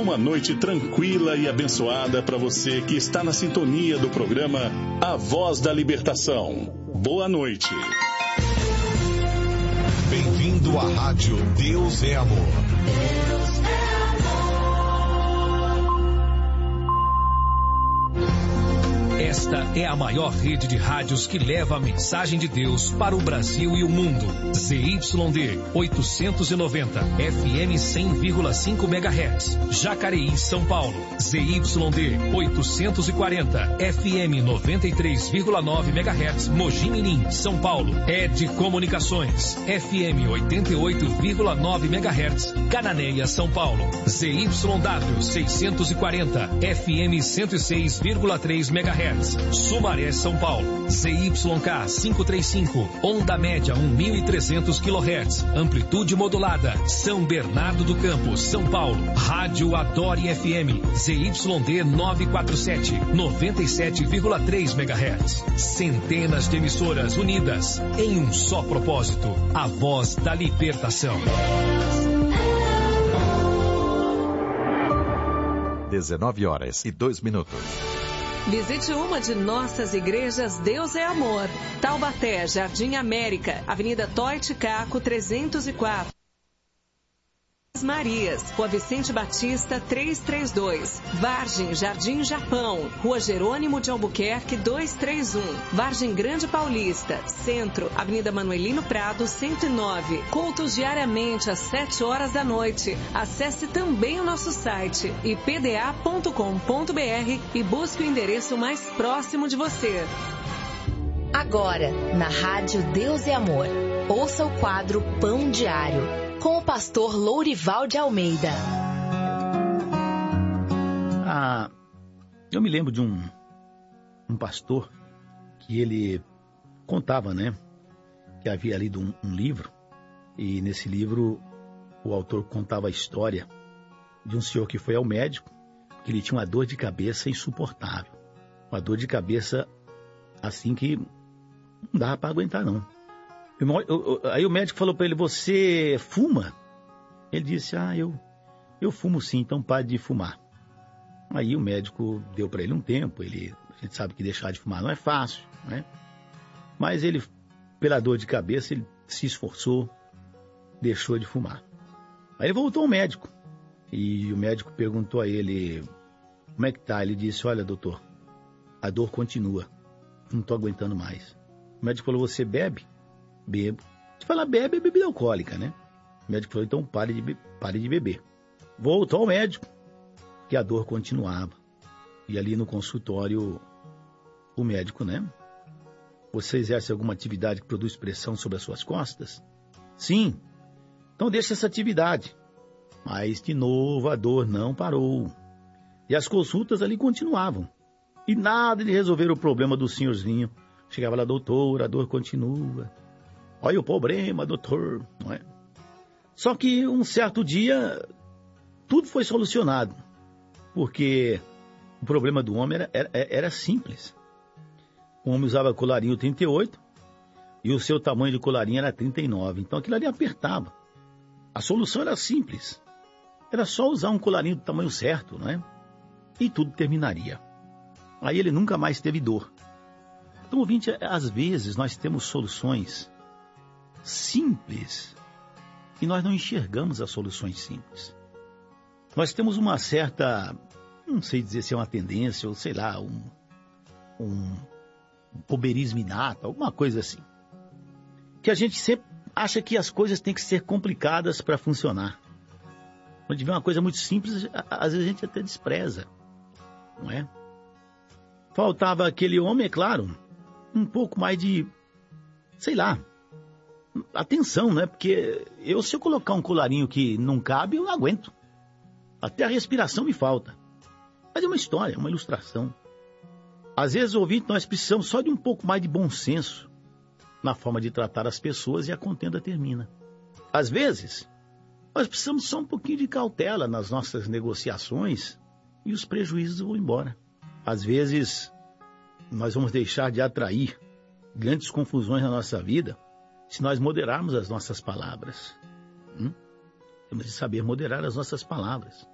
Uma noite tranquila e abençoada para você que está na sintonia do programa A Voz da Libertação. Boa noite. Bem-vindo à Rádio Deus é Amor. Deus é Esta é a maior rede de rádios que leva a mensagem de Deus para o Brasil e o mundo. ZYD 890, FM 100,5 MHz, Jacareí, São Paulo. ZYD 840, FM 93,9 MHz, Mogi Mirim, São Paulo. ED Comunicações, FM 88,9 MHz, Cananéia, São Paulo. ZYW 640, FM 106,3 MHz. Sumaré, São Paulo. ZYK 535, onda média 1.300 kHz, amplitude modulada, São Bernardo do Campo, São Paulo. Rádio Adore FM, ZYD 947, 97,3 MHz. Centenas de emissoras unidas em um só propósito, a voz da libertação. 19h02. Visite uma de nossas igrejas Deus é Amor. Taubaté, Jardim América, Avenida Toit Caco 304. Marias, Rua Vicente Batista 332. Vargem, Jardim Japão, Rua Jerônimo de Albuquerque 231. Vargem Grande Paulista, Centro, Avenida Manuelino Prado 109. Cultos diariamente às 7 horas da noite. Acesse também o nosso site ipda.com.br e busque o endereço mais próximo de você. Agora, na Rádio Deus é Amor, ouça o quadro Pão Diário, com o pastor Lourival de Almeida. Eu me lembro de um pastor que ele contava, né, que havia lido um livro, e nesse livro o autor contava a história de um senhor que foi ao médico, que ele tinha uma dor de cabeça insuportável. Uma dor de cabeça assim que não dava para aguentar, não. Aí o médico falou para ele: você fuma? Ele disse: eu fumo sim, então pare de fumar. Aí o médico deu para ele um tempo. A gente sabe que deixar de fumar não é fácil, né? Mas ele, pela dor de cabeça, ele se esforçou, deixou de fumar. Aí ele voltou ao médico, e o médico perguntou a ele: como é que tá? Ele disse: olha, doutor, a dor continua, não estou aguentando mais. O médico falou: você bebe? Bebo. Se falar bebe, é bebida alcoólica, né? O médico falou: então pare de beber. Voltou ao médico, que a dor continuava. E ali no consultório, o médico, né? Você exerce alguma atividade que produz pressão sobre as suas costas? Sim. Então deixa essa atividade. Mas de novo a dor não parou. E as consultas ali continuavam. E nada de resolver o problema do senhorzinho. Chegava lá: doutor, a dor continua. Olha o problema, doutor, não é? Só que um certo dia, tudo foi solucionado. Porque o problema do homem era simples. O homem usava colarinho 38 e o seu tamanho de colarinho era 39. Então aquilo ali apertava. A solução era simples. Era só usar um colarinho do tamanho certo, não é? E tudo terminaria. Aí ele nunca mais teve dor. Então, ouvinte, às vezes nós temos soluções simples e nós não enxergamos as soluções simples. Nós temos uma certa, não sei dizer se é uma tendência ou sei lá, um boberismo inato, alguma coisa assim, que a gente sempre acha que as coisas têm que ser complicadas para funcionar. Quando vê uma coisa muito simples, às vezes a gente até despreza, não é? Faltava aquele homem, é claro, um pouco mais de, sei lá, atenção, né? Porque se eu colocar um colarinho que não cabe, eu não aguento. Até a respiração me falta. Mas é uma história, uma ilustração. Às vezes, ouvinte, nós precisamos só de um pouco mais de bom senso na forma de tratar as pessoas e a contenda termina. Às vezes, nós precisamos só um pouquinho de cautela nas nossas negociações e os prejuízos vão embora. Às vezes, nós vamos deixar de atrair grandes confusões na nossa vida se nós moderarmos as nossas palavras. Temos de saber moderar as nossas palavras.